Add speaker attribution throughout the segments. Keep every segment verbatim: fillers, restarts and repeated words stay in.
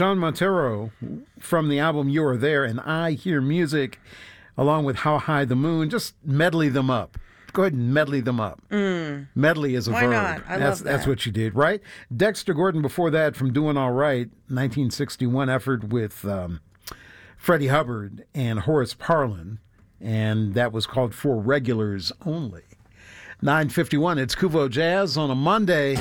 Speaker 1: John Montero from the album You Are There and I Hear Music, along with How High the Moon. Just medley them up. Go ahead and medley them up.
Speaker 2: Mm.
Speaker 1: Medley is a
Speaker 2: Why
Speaker 1: verb.
Speaker 2: not? I
Speaker 1: that's,
Speaker 2: love that.
Speaker 1: That's what you did, right? Dexter Gordon before that from Doing All Right, nineteen sixty-one effort with um, Freddie Hubbard and Horace Parlan, and that was called For Regulars Only. nine fifty-one, it's Kuvo Jazz on a Monday.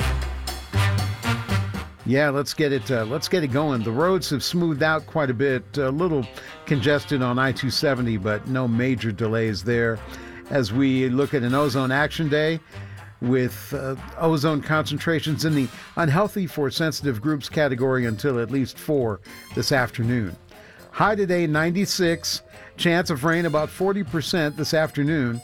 Speaker 1: Yeah, let's get it. Uh, let's get it going. The roads have smoothed out quite a bit. A little congested on I two seventy, but no major delays there. As we look at an ozone action day with uh, ozone concentrations in the unhealthy for sensitive groups category until at least four this afternoon. High today ninety-six. Chance of rain about forty percent this afternoon.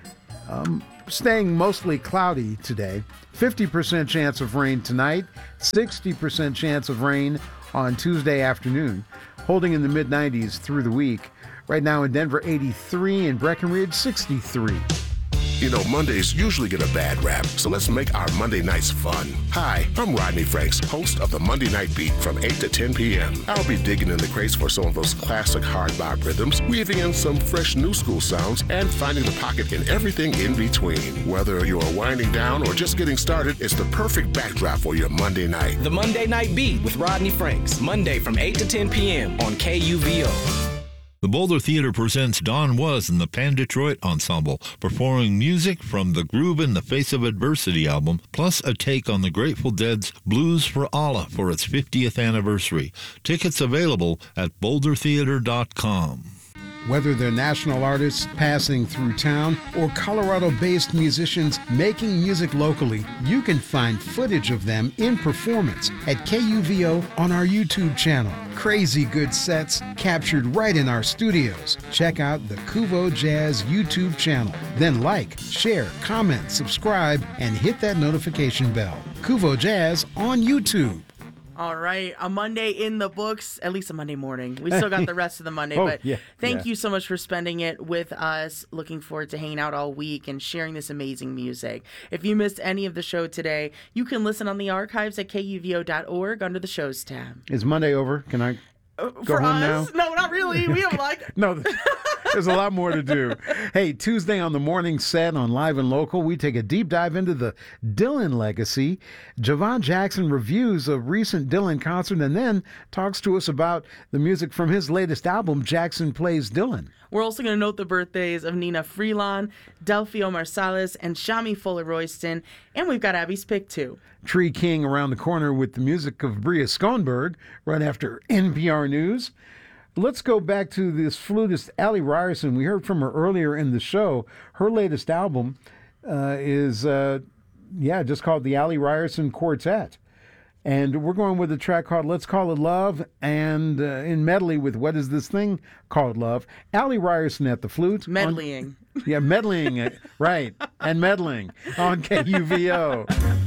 Speaker 1: Um, staying mostly cloudy today. fifty percent chance of rain tonight. sixty percent chance of rain on Tuesday afternoon. Holding in the mid nineties through the week. Right now in Denver, eighty-three. In Breckenridge, sixty-three.
Speaker 3: You know, Mondays usually get a bad rap, so let's make our Monday nights fun. Hi, I'm Rodney Franks, host of the Monday Night Beat from eight to ten p.m. I'll be digging in the crates for some of those classic hard bop rhythms, weaving in some fresh new school sounds, and finding the pocket in everything in between. Whether you're winding down or just getting started, it's the perfect backdrop for your Monday night.
Speaker 4: The Monday Night Beat with Rodney Franks, Monday from eight to ten p.m. on K U V O.
Speaker 5: The Boulder Theater presents Don Was and the Pan Detroit Ensemble, performing music from the Groove in the Face of Adversity album, plus a take on the Grateful Dead's Blues for Allah for its fiftieth anniversary. Tickets available at boulder theater dot com.
Speaker 1: Whether they're national artists passing through town or Colorado-based musicians making music locally, you can find footage of them in performance at K U V O on our YouTube channel. Crazy good sets captured right in our studios. Check out the Kuvo Jazz YouTube channel. Then like, share, comment, subscribe, and hit that notification bell. Kuvo Jazz on YouTube.
Speaker 2: All right, a Monday in the books, at least a Monday morning. We still got the rest of the Monday,
Speaker 1: oh,
Speaker 2: but
Speaker 1: yeah,
Speaker 2: thank
Speaker 1: yeah.
Speaker 2: you so much for spending it with us. Looking forward to hanging out all week and sharing this amazing music. If you missed any of the show today, you can listen on the archives at K U V O dot org under the shows tab.
Speaker 1: Is Monday over? Can I
Speaker 2: Uh,
Speaker 1: go
Speaker 2: For
Speaker 1: home
Speaker 2: us?
Speaker 1: now?
Speaker 2: No, not really. We have like...
Speaker 1: No, there's a lot more to do. Hey, Tuesday on the morning set on Live and Local, we take a deep dive into the Dylan legacy. Javon Jackson reviews a recent Dylan concert and then talks to us about the music from his latest album, Jackson Plays Dylan.
Speaker 2: We're also going to note the birthdays of Nina Freelon, Delphio Marsalis, and Shami Fuller-Royston, and we've got Abby's pick, too.
Speaker 1: Tree King around the corner with the music of Bria Schoenberg right after N P R News. Let's go back to this flutist, Allie Ryerson. We heard from her earlier in the show. Her latest album uh, is, uh, yeah, just called the Allie Ryerson Quartet. And we're going with a track called Let's Call It Love, and uh, in medley with What Is This Thing Called Love, Allie Ryerson at the flute.
Speaker 2: Medleying.
Speaker 1: On, yeah, medleying, right, and meddling on K U V O.